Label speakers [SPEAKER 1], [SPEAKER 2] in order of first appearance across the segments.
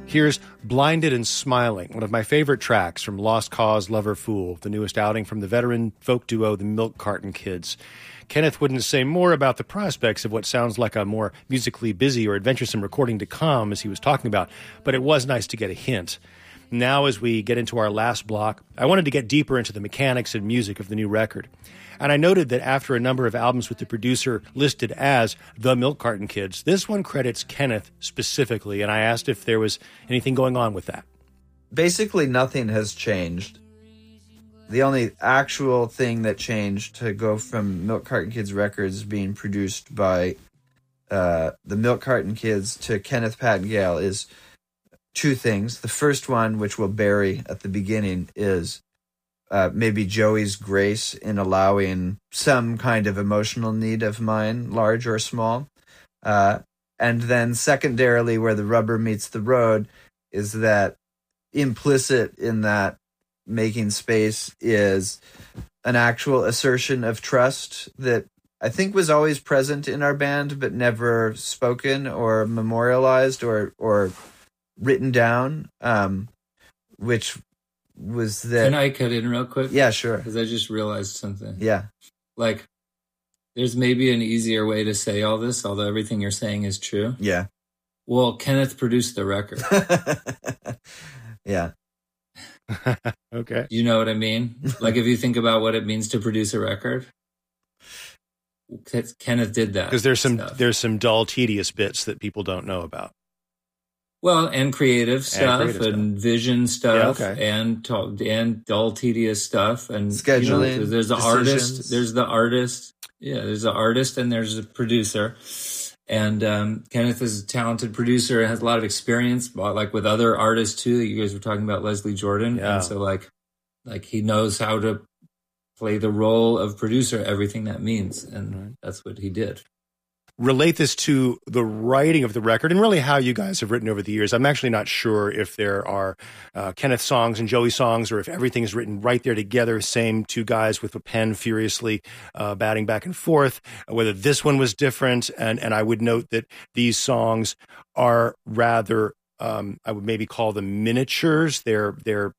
[SPEAKER 1] Here's Blinded and Smiling, one of my favorite tracks from Lost Cause, Lover, Fool, the newest outing from the veteran folk duo The Milk Carton Kids. Kenneth wouldn't say more about the prospects of what sounds like a more musically busy or adventuresome recording to come, as he was talking about, but it was nice to get a hint. Now, as we get into our last block, I wanted to get deeper into the mechanics and music of the new record. And I noted that after a number of albums with the producer listed as The Milk Carton Kids, this one credits Kenneth specifically, and I asked if there was anything going on with that.
[SPEAKER 2] Basically, nothing has changed. The only actual thing that changed to go from Milk Carton Kids Records being produced by the Milk Carton Kids to Kenneth Patton-Gale is two things. The first one, which we'll bury at the beginning, is maybe Joey's grace in allowing some kind of emotional need of mine, large or small. And then secondarily, where the rubber meets the road, is that implicit in that making space is an actual assertion of trust that I think was always present in our band, but never spoken or memorialized or written down, which was that...
[SPEAKER 3] Can I cut in real quick?
[SPEAKER 2] Yeah, sure.
[SPEAKER 3] Because I just realized something.
[SPEAKER 2] Yeah.
[SPEAKER 3] Like, there's maybe an easier way to say all this, although everything you're saying is true.
[SPEAKER 2] Yeah.
[SPEAKER 3] Well, Kenneth produced the record.
[SPEAKER 2] Yeah.
[SPEAKER 1] Okay.
[SPEAKER 3] You know what I mean? Like, if you think about what it means to produce a record, Kenneth did that.
[SPEAKER 1] Because there's some dull, tedious bits that people don't know about.
[SPEAKER 3] Well, and creative stuff and vision stuff,
[SPEAKER 1] yeah, okay.
[SPEAKER 3] and dull, tedious stuff, and
[SPEAKER 2] scheduling.
[SPEAKER 3] You know, there's the artist. There's the artist. Yeah, there's the artist, and there's the producer. And Kenneth is a talented producer and has a lot of experience, like with other artists too. You guys were talking about Leslie Jordan,
[SPEAKER 1] yeah.
[SPEAKER 3] And so like he knows how to play the role of producer, everything that means, and that's what he did.
[SPEAKER 1] Relate this to the writing of the record and really how you guys have written over the years. I'm actually not sure if there are Kenneth songs and Joey songs or if everything is written right there together, same two guys with a pen furiously batting back and forth, whether this one was different. And I would note that these songs are rather, I would maybe call them miniatures. They're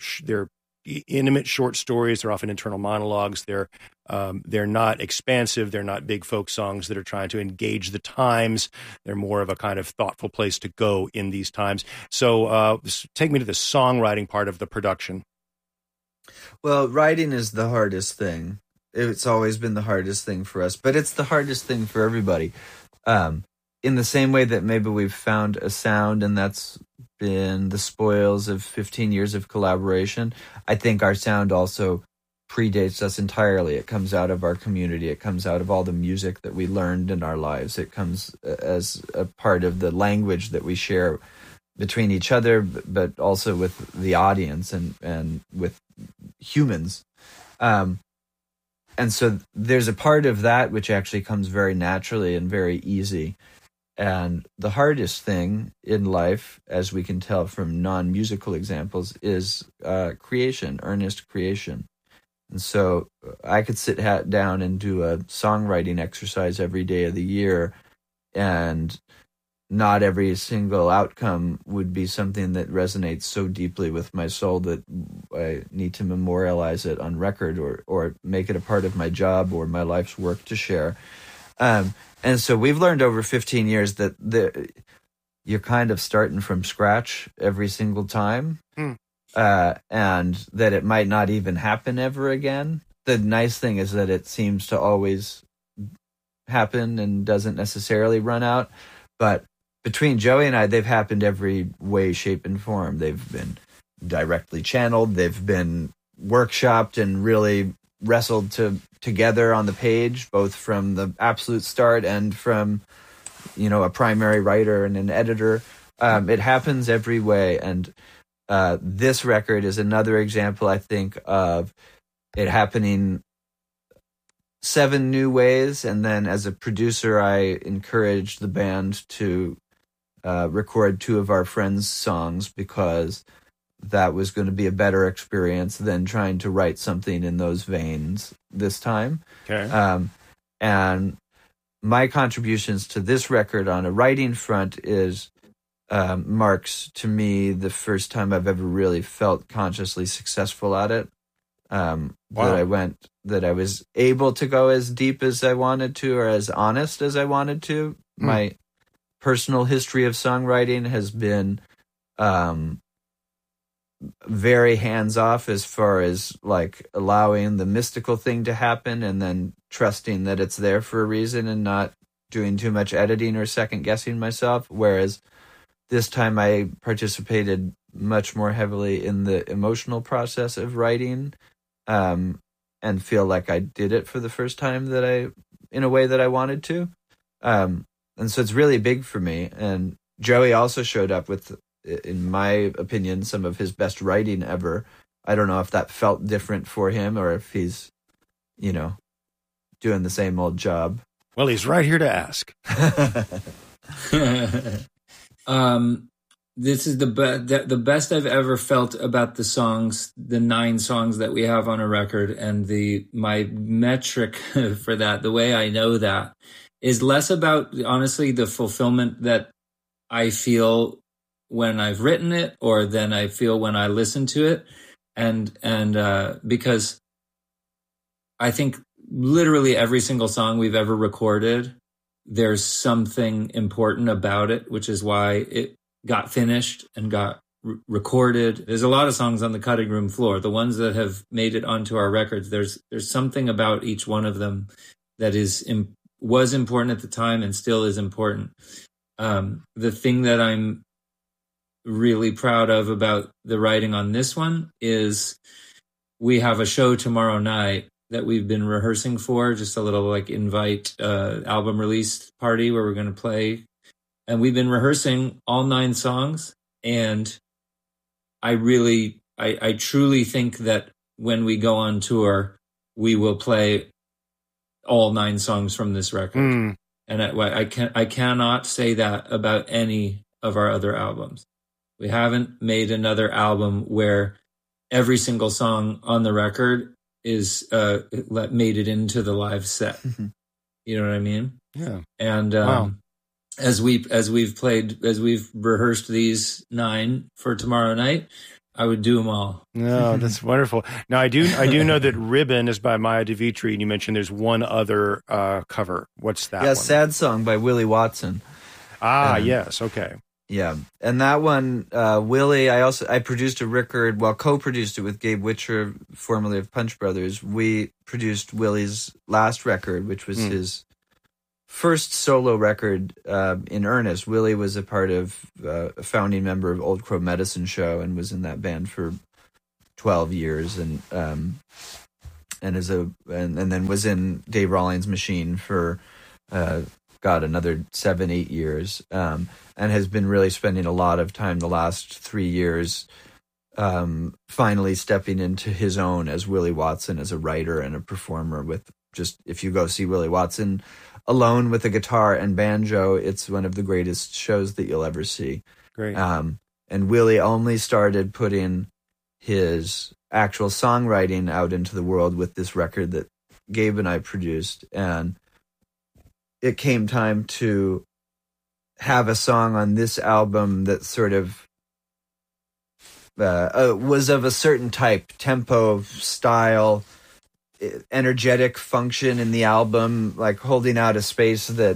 [SPEAKER 1] intimate short stories. They're often internal monologues. They're not expansive. They're not big folk songs that are trying to engage the times. They're more of a kind of thoughtful place to go in these times. So take me to the songwriting part of the production.
[SPEAKER 2] Well, writing is the hardest thing. It's always been the hardest thing for us, but it's the hardest thing for everybody. In the same way that maybe we've found a sound and that's been the spoils of 15 years of collaboration, I think our sound also predates us entirely. It comes out of our community. It comes out of all the music that we learned in our lives. It comes as a part of the language that we share between each other, but also with the audience and with humans. And so there's a part of that which actually comes very naturally and very easy. And the hardest thing in life, as we can tell from non-musical examples, is creation, earnest creation. And so I could sit down and do a songwriting exercise every day of the year, and not every single outcome would be something that resonates so deeply with my soul that I need to memorialize it on record or make it a part of my job or my life's work to share. And so we've learned over 15 years that you're kind of starting from scratch every single time, and that it might not even happen ever again. The nice thing is that it seems to always happen and doesn't necessarily run out. But between Joey and I, they've happened every way, shape, and form. They've been directly channeled. They've been workshopped and really wrestled together on the page, both from the absolute start and from, a primary writer and an editor. It happens every way. And this record is another example, I think, of it happening 7 new ways. And then as a producer, I encouraged the band to record 2 of our friends' songs because that was going to be a better experience than trying to write something in those veins this time.
[SPEAKER 1] Okay.
[SPEAKER 2] And my contributions to this record on a writing front is marks, to me, the first time I've ever really felt consciously successful at it.
[SPEAKER 1] Wow.
[SPEAKER 2] That I was able to go as deep as I wanted to, or as honest as I wanted to. My personal history of songwriting has been very hands-off, as far as like allowing the mystical thing to happen and then trusting that it's there for a reason and not doing too much editing or second-guessing myself. Whereas this time I participated much more heavily in the emotional process of writing, and feel like I did it for the first time in a way that I wanted to. And so it's really big for me. And Joey also showed up with, in my opinion, some of his best writing ever. I don't know if that felt different for him or if he's, doing the same old job.
[SPEAKER 1] Well, he's right here to ask.
[SPEAKER 3] This is the best I've ever felt about the songs, the 9 songs that we have on a record, and my metric for that, the way I know that, is less about, honestly, the fulfillment that I feel when I've written it or than I feel when I listen to it, and because I think literally every single song we've ever recorded, there's something important about it, which is why it got finished and got recorded. There's a lot of songs on the cutting room floor. The ones that have made it onto our records, there's something about each one of them that was important at the time and still is important. The thing that I'm really proud of about the writing on this one is we have a show tomorrow night that we've been rehearsing for, just a little like invite album release party where we're going to play. And we've been rehearsing all 9 songs. And I truly think that when we go on tour, we will play all 9 songs from this record. And I cannot say that about any of our other albums. We haven't made another album where every single song on the record is made it into the live set. You know what I mean?
[SPEAKER 1] Yeah.
[SPEAKER 3] And
[SPEAKER 1] wow.
[SPEAKER 3] As we've rehearsed these 9 for tomorrow night, I would do them all.
[SPEAKER 1] No, that's wonderful. Now I do know that "Ribbon" is by Maya DeVitri, and you mentioned there's one other cover. What's that?
[SPEAKER 2] Yeah,
[SPEAKER 1] one?
[SPEAKER 2] "Sad Song" by Willie Watson.
[SPEAKER 1] Yes, okay.
[SPEAKER 2] Yeah, and that one, Willie, I produced a record, co-produced it with Gabe Witcher, formerly of Punch Brothers. We produced Willie's last record, which was his first solo record in earnest. Willie was a part of a founding member of Old Crow Medicine Show and was in that band for 12 years, and then was in Dave Rawlings' Machine for another 7-8 years, and has been really spending a lot of time the last 3 years finally stepping into his own as Willie Watson, as a writer and a performer. With just, if you go see Willie Watson alone with a guitar and banjo, it's one of the greatest shows that you'll ever see.
[SPEAKER 1] Great.
[SPEAKER 2] And Willie only started putting his actual songwriting out into the world with this record that Gabe and I produced, and it came time to have a song on this album that sort of was of a certain type, tempo, style, energetic function in the album, like holding out a space that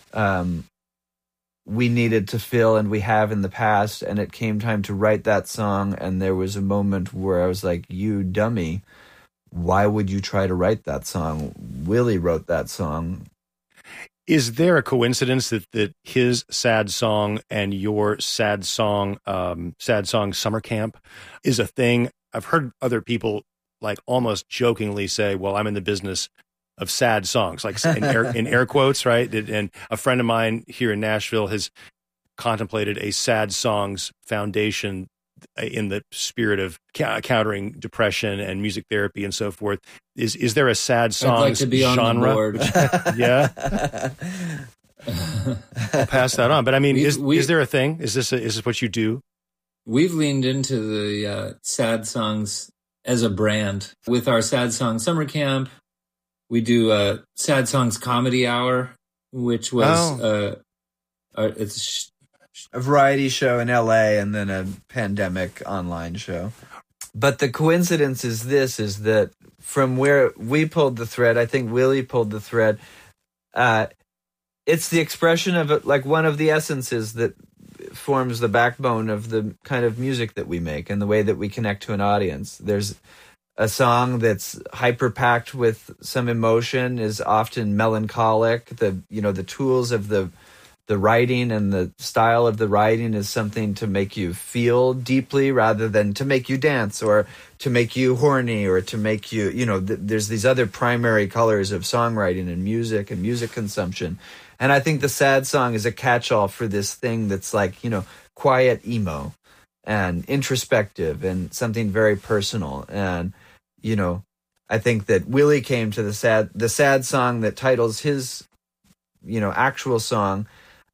[SPEAKER 2] we needed to fill and we have in the past. And it came time to write that song, and there was a moment where I was like, you dummy, why would you try to write that song? Willie wrote that song.
[SPEAKER 1] Is there a coincidence that his sad song and your sad song Summer Camp is a thing? I've heard other people like almost jokingly say, well, I'm in the business of sad songs, like in air quotes, right? And a friend of mine here in Nashville has contemplated a sad songs foundation in the spirit of countering depression and music therapy and so forth. Is there a sad songs
[SPEAKER 3] I'd like to be
[SPEAKER 1] genre?
[SPEAKER 3] On the board.
[SPEAKER 1] Yeah. I'll pass that on. But I mean, is there a thing? Is this what you do?
[SPEAKER 3] We've leaned into the sad songs as a brand with our Sad Song Summer Camp. We do a Sad Songs Comedy Hour, which was it's
[SPEAKER 2] a variety show in LA and then a pandemic online show. But the coincidence is that from where we pulled the thread, I think Willie pulled the thread, it's the expression of it, like one of the essences that forms the backbone of the kind of music that we make and the way that we connect to an audience. There's a song that's hyper-packed with some emotion, is often melancholic. The tools of the writing and the style of the writing is something to make you feel deeply rather than to make you dance or to make you horny or to make you, there's these other primary colors of songwriting and music consumption. And I think the sad song is a catch-all for this thing that's like, quiet emo and introspective and something very personal. And, I think that Willie came to the sad song that titles his, actual song,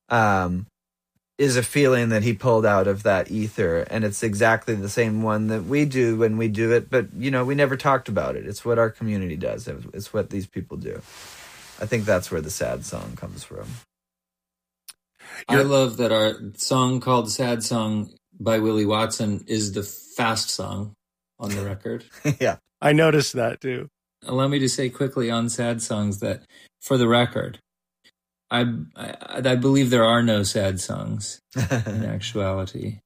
[SPEAKER 2] is a feeling that he pulled out of that ether. And it's exactly the same one that we do when we do it. But, we never talked about it. It's what our community does. It's what these people do. I think that's where the sad song comes from.
[SPEAKER 3] I love that our song called Sad Song by Willie Watson is the fast song on the record.
[SPEAKER 2] Yeah.
[SPEAKER 1] I noticed that too.
[SPEAKER 3] Allow me to say quickly on sad songs that, for the record, I believe there are no sad songs in actuality.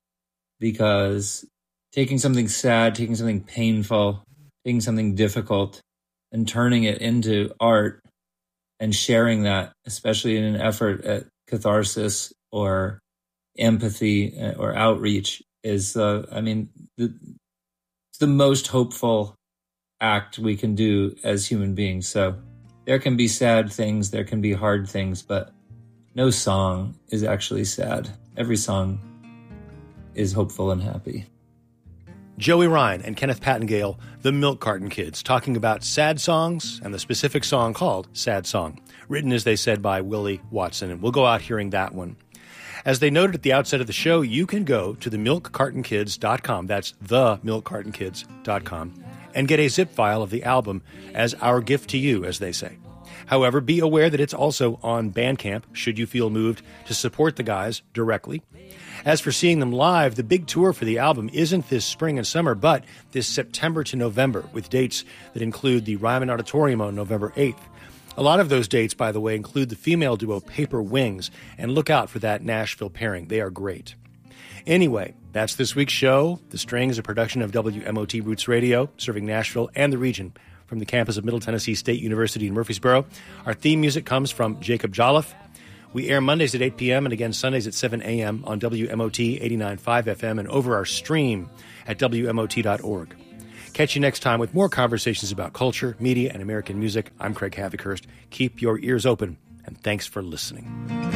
[SPEAKER 3] Because taking something sad, taking something painful, taking something difficult, and turning it into art and sharing that, especially in an effort at catharsis or empathy or outreach, is, it's the most hopeful act we can do as human beings. So there can be sad things, there can be hard things, but no song is actually sad. Every song is hopeful and happy.
[SPEAKER 1] Joey Ryan and Kenneth Pattingale, the Milk Carton Kids, talking about sad songs and the specific song called Sad Song, written, as they said, by Willie Watson. And we'll go out hearing that one. As they noted at the outset of the show, you can go to themilkcartonkids.com, that's themilkcartonkids.com, and get a zip file of the album as our gift to you, as they say. However, be aware that it's also on Bandcamp, should you feel moved to support the guys directly. As for seeing them live, the big tour for the album isn't this spring and summer, but this September to November, with dates that include the Ryman Auditorium on November 8th. A lot of those dates, by the way, include the female duo Paper Wings, and look out for that Nashville pairing. They are great. Anyway, that's this week's show. The String is a production of WMOT Roots Radio, serving Nashville and the region from the campus of Middle Tennessee State University in Murfreesboro. Our theme music comes from Jacob Jolliffe. We air Mondays at 8 p.m. and again Sundays at 7 a.m. on WMOT 89.5 FM and over our stream at WMOT.org. Catch you next time with more conversations about culture, media, and American music. I'm Craig Havikhurst. Keep your ears open, and thanks for listening.